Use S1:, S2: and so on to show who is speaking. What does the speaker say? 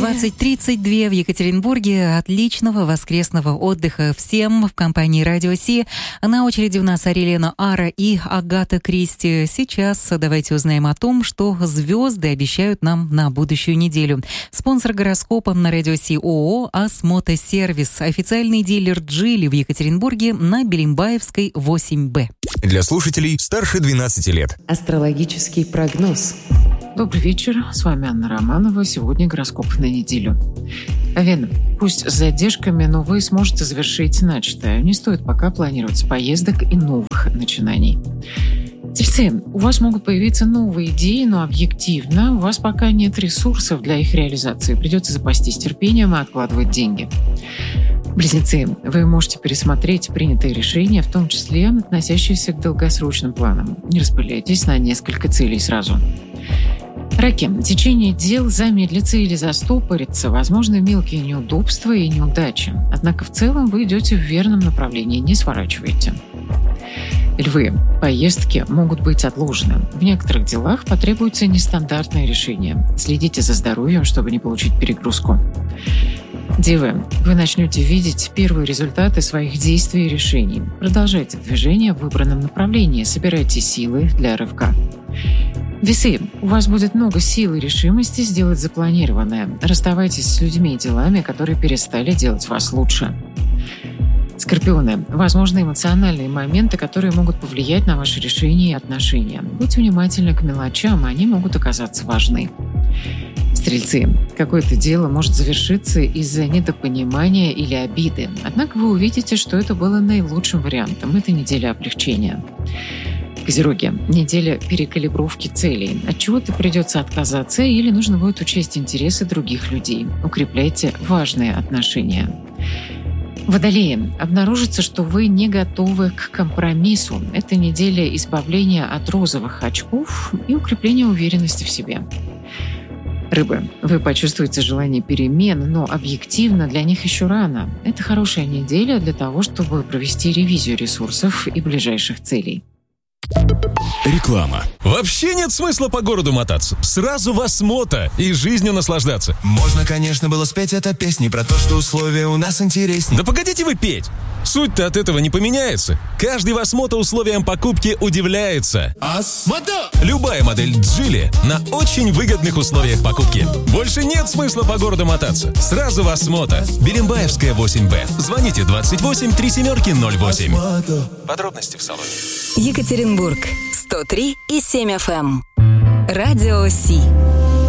S1: 20:32 в Екатеринбурге. Отличного воскресного отдыха всем в компании Радио Си. На очереди у нас Арилена Ара и Агата Кристи. Сейчас давайте узнаем о том, что звезды обещают нам на будущую неделю. Спонсор гороскопа на Радио Си ООО «Асмотосервис». Официальный дилер Джили в Екатеринбурге на Белимбаевской 8Б.
S2: Для слушателей старше 12 лет.
S3: Астрологический прогноз.
S4: Добрый вечер, с вами Анна Романова. Сегодня гороскоп на неделю. Овен, пусть с задержками, но вы сможете завершить начатое. Не стоит пока планировать поездок и новых начинаний. Тельцы, у вас могут появиться новые идеи, но объективно у вас пока нет ресурсов для их реализации. Придется запастись терпением и откладывать деньги. Близнецы, вы можете пересмотреть принятые решения, в том числе относящиеся к долгосрочным планам. Не распыляйтесь на несколько целей сразу. Раки, течение дел замедлится или застопорится, возможны мелкие неудобства и неудачи. Однако в целом вы идете в верном направлении, не сворачивайте. Львы, поездки могут быть отложены. В некоторых делах потребуется нестандартное решение. Следите за здоровьем, чтобы не получить перегрузку. Девы, вы начнете видеть первые результаты своих действий и решений. Продолжайте движение в выбранном направлении, собирайте силы для рывка. Весы, у вас будет много сил и решимости сделать запланированное. Расставайтесь с людьми и делами, которые перестали делать вас лучше. Скорпионы, возможны эмоциональные моменты, которые могут повлиять на ваши решения и отношения. Будьте внимательны к мелочам, они могут оказаться важны. Стрельцы, какое-то дело может завершиться из-за недопонимания или обиды. Однако вы увидите, что это было наилучшим вариантом. Это неделя облегчения. Козероги, неделя перекалибровки целей. От чего-то придется отказаться или нужно будет учесть интересы других людей. Укрепляйте важные отношения. Водолеи, обнаружится, что вы не готовы к компромиссу. Это неделя избавления от розовых очков и укрепления уверенности в себе. Рыбы, вы почувствуете желание перемен, но объективно для них еще рано. Это хорошая неделя для того, чтобы провести ревизию ресурсов и ближайших целей.
S5: Реклама. Вообще нет смысла по городу мотаться. Сразу в Осмото и жизнью наслаждаться.
S6: Можно, конечно, было спеть это песни про то, что условия у нас интереснее.
S5: Да погодите вы петь. Суть-то от этого не поменяется. Каждый в Осмото условиям покупки удивляется.
S6: Осмото!
S5: Любая модель Джили на очень выгодных условиях покупки. Больше нет смысла по городу мотаться. Сразу в Осмото. Белимбаевская 8Б. Звоните 28 3708. Подробности в салоне.
S7: Екатеринбург 103,7 FM. Радио Си.